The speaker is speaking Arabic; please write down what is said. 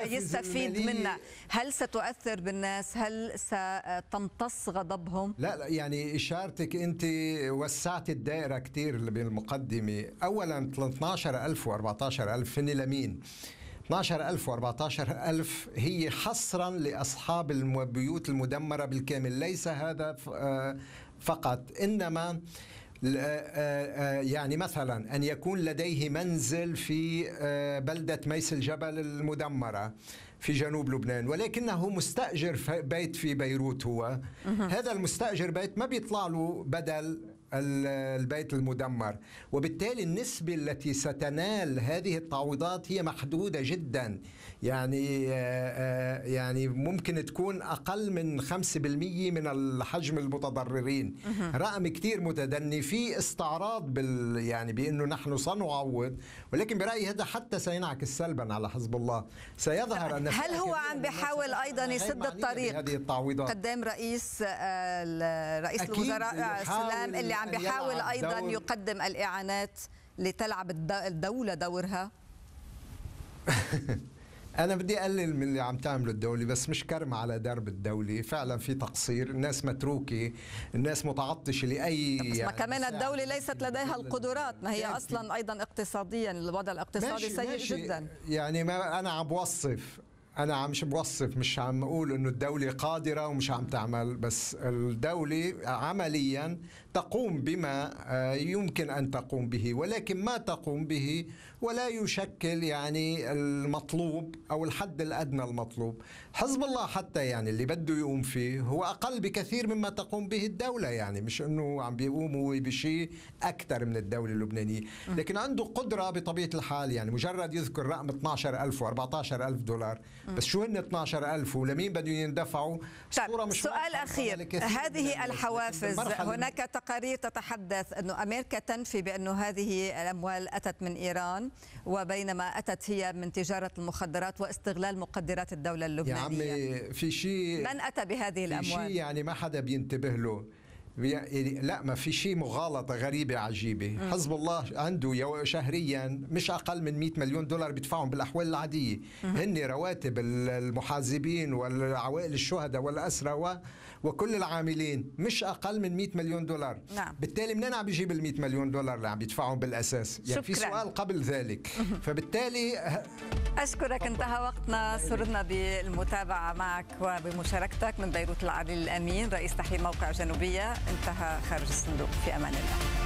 يستفيد منها، هل ستؤثر بالناس؟ هل ستمتص غضبهم؟ لا يعني إشارتك أنت وسعت الدائرة كتير بالمقدمة. أولا 12000 و14000 هن لمين؟ 12000 و14000 هي حصرا لأصحاب البيوت المدمرة بالكامل، ليس هذا فقط، إنما يعني مثلا أن يكون لديه منزل في بلدة ميس الجبل المدمرة في جنوب لبنان، ولكنه مستأجر بيت في بيروت. هو هذا المستأجر بيت ما بيطلع له بدل البيت المدمر، وبالتالي النسبة التي ستنال هذه التعويضات هي محدودة جدا. يعني ممكن تكون أقل من 5% من الحجم المتضررين. رقم كتير متدني. في استعراض يعني بأنه نحن سنعوض، ولكن برأيي هذا حتى سينعكس سلبا على حزب الله. سيظهر أن هل هو عم بيحاول أيضا يسد الطريق قدام رئيس الوزراء السلام اللي عم بيحاول أيضا يقدم الإعانات لتلعب الدولة دورها؟ أنا بدي أقلل من اللي عم تعمله الدولة، بس مش كرمة على درب الدولة. فعلا في تقصير، الناس متروكة، الناس متعطشة لأي بس ما كمان الدولة ليست لديها القدرات، ما هي أصلا أيضا اقتصاديا الوضع الاقتصادي سيء جدا. يعني ما أنا عم بوصف، أنا مش بوصف، مش عم أقول إنه الدولة قادرة ومش عم تعمل، بس الدولة عمليا تقوم بما يمكن أن تقوم به، ولكن ما تقوم به ولا يشكل يعني المطلوب أو الحد الأدنى المطلوب. حزب الله حتى يعني اللي بده يقوم فيه هو أقل بكثير مما تقوم به الدولة، يعني مش إنه عم بيقوم هو بشيء أكثر من الدولة اللبنانية، لكن عنده قدرة بطبيعة الحال. يعني مجرد يذكر رقم 12000 و14000 دولار، بس شو هن 12000 ولمين بدهم يندفعوا؟ الصورة مش سؤال أخير، هذه الحوافز، هناك تقارير تتحدث أنه أمريكا تنفي بأنه هذه الأموال أتت من إيران، وبينما أتت هي من تجارة المخدرات واستغلال مقدرات الدولة اللبنانية. يا عمي في شيء، من أتى بهذه الأموال؟ في شيء يعني ما حدا بينتبه له. لا، ما في شيء مغالطة غريبة عجيبة. حزب الله عنده شهريا مش أقل من 100 مليون دولار بيدفعهم بالأحوال العادية. هن رواتب المحاسبين والعوائل الشهداء والأسرى وكل العاملين مش أقل من 100 مليون دولار. نعم. بالتالي منين عم بيجيب ال 100 مليون دولار اللي عم بيدفعهم بالأساس؟ يعني في سؤال قبل ذلك. فبالتالي أشكرك، انتهى وقتنا. سررنا بالمتابعة معك وبمشاركتك. من بيروت العلي الأمين رئيس تحرير موقع جنوبية، انتهى خارج الصندوق. في أمان الله.